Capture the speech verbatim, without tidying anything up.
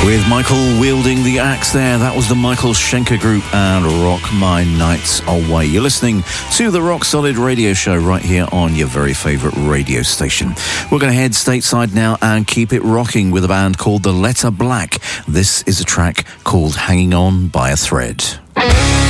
With Michael wielding the axe there, that was the Michael Schenker Group and Rock My Nights Away. You're listening to the Rock Solid Radio Show right here on your very favourite radio station. We're going to head stateside now and keep it rocking with a band called The Letter Black. This is a track called Hanging On by a Thread.